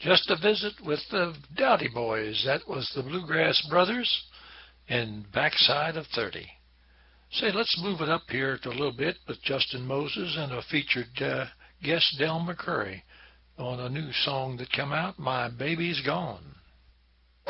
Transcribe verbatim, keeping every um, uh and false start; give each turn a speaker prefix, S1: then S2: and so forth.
S1: Just a visit with the Dowdy Boys. That was the Bluegrass Brothers in Backside of thirty. Say, let's move it up here to a little bit with Justin Moses and a featured uh, guest, Del McCoury, on a new song that came out, My Baby's Gone.